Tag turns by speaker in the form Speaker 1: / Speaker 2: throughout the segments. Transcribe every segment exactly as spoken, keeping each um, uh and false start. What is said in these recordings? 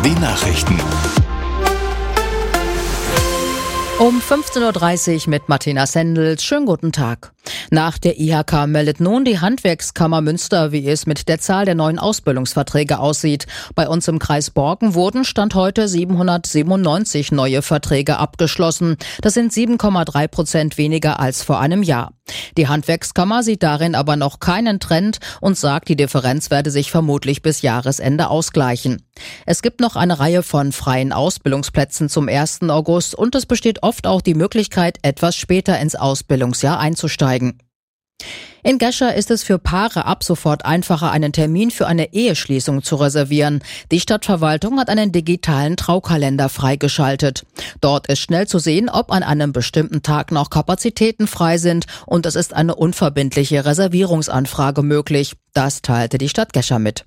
Speaker 1: Die Nachrichten.
Speaker 2: Um fünfzehn Uhr dreißig mit Martina Sendels. Schönen guten Tag. Nach der I H K meldet nun die Handwerkskammer Münster, wie es mit der Zahl der neuen Ausbildungsverträge aussieht. Bei uns im Kreis Borken wurden Stand heute siebenhundertsiebenundneunzig neue Verträge abgeschlossen. Das sind sieben Komma drei Prozent weniger als vor einem Jahr. Die Handwerkskammer sieht darin aber noch keinen Trend und sagt, die Differenz werde sich vermutlich bis Jahresende ausgleichen. Es gibt noch eine Reihe von freien Ausbildungsplätzen zum ersten August und es besteht oft auch die Möglichkeit, etwas später ins Ausbildungsjahr einzusteigen. In Gescher ist es für Paare ab sofort einfacher, einen Termin für eine Eheschließung zu reservieren. Die Stadtverwaltung hat einen digitalen Traukalender freigeschaltet. Dort ist schnell zu sehen, ob an einem bestimmten Tag noch Kapazitäten frei sind und es ist eine unverbindliche Reservierungsanfrage möglich. Das teilte die Stadt Gescher mit.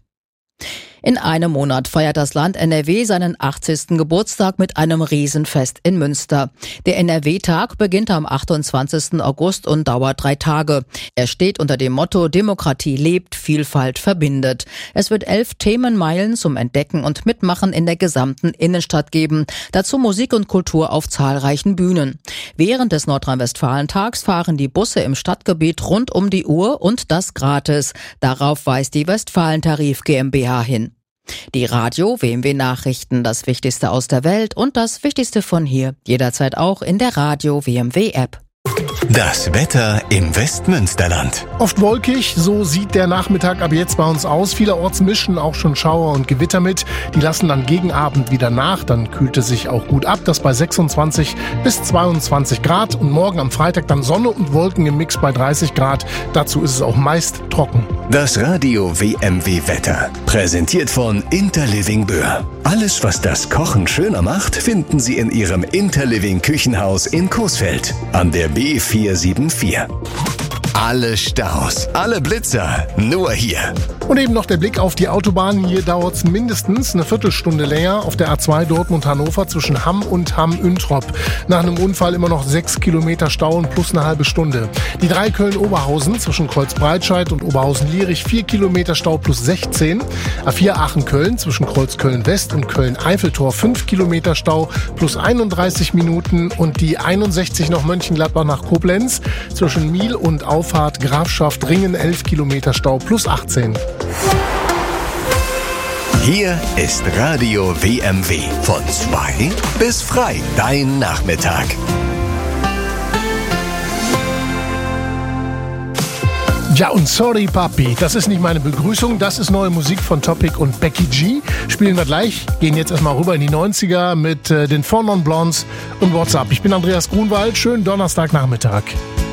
Speaker 2: In einem Monat feiert das Land N R W seinen achtzigsten Geburtstag mit einem Riesenfest in Münster. Der N R W-Tag beginnt am achtundzwanzigsten August und dauert drei Tage. Er steht unter dem Motto Demokratie lebt, Vielfalt verbindet. Es wird elf Themenmeilen zum Entdecken und Mitmachen in der gesamten Innenstadt geben. Dazu Musik und Kultur auf zahlreichen Bühnen. Während des Nordrhein-Westfalen-Tags fahren die Busse im Stadtgebiet rund um die Uhr und das gratis. Darauf weist die Westfalentarif GmbH hin. Die Radio W M W Nachrichten, das Wichtigste aus der Welt und das Wichtigste von hier, jederzeit auch in der Radio W M W App.
Speaker 1: Das Wetter im Westmünsterland.
Speaker 3: Oft wolkig, so sieht der Nachmittag ab jetzt bei uns aus. Vielerorts mischen auch schon Schauer und Gewitter mit. Die lassen dann gegen Abend wieder nach. Dann kühlt es sich auch gut ab. Das bei sechsundzwanzig bis zweiundzwanzig Grad. Und morgen am Freitag dann Sonne und Wolken im Mix bei dreißig Grad. Dazu ist es auch meist trocken.
Speaker 1: Das Radio W M W Wetter. Präsentiert von Interliving Böhr. Alles, was das Kochen schöner macht, finden Sie in Ihrem Interliving Küchenhaus in Coesfeld an der B vier sieben vier. Alle Staus, alle Blitzer, nur hier.
Speaker 3: Und eben noch der Blick auf die Autobahn. Hier dauert es mindestens eine Viertelstunde länger auf der A zwei Dortmund-Hannover zwischen Hamm und Hamm-Üntrop. Nach einem Unfall immer noch sechs Kilometer Stau und plus eine halbe Stunde. Die drei Köln-Oberhausen zwischen Kreuzbreitscheid und Oberhausen-Lierich vier Kilometer Stau plus sechzehn. A vier Aachen-Köln zwischen Kreuz-Köln-West und Köln-Eiffeltor fünf Kilometer Stau plus einunddreißig Minuten. Und die einundsechzig noch Mönchengladbach nach Koblenz zwischen Miel und Auf Auffahrt Grafschaft Ringen elf Kilometer Stau plus achtzehn.
Speaker 1: Hier ist Radio W M W. Von zwei bis frei. Dein Nachmittag.
Speaker 3: Ja, und sorry, Papi, das ist nicht meine Begrüßung, das ist neue Musik von Topic und Becky G. Spielen wir gleich, gehen jetzt erstmal rüber in die neunziger mit äh, den Four Non Blondes und WhatsApp. Ich bin Andreas Grunwald, schönen Donnerstagnachmittag.